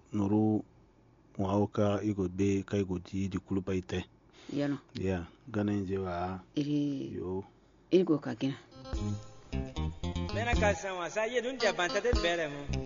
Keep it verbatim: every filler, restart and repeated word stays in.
nuru wauka igo be kai go di di kuluba ite yano ya ganin jewa iri yo iri go ka gina Mena kalsan wasa ye dun jabanta del bere mu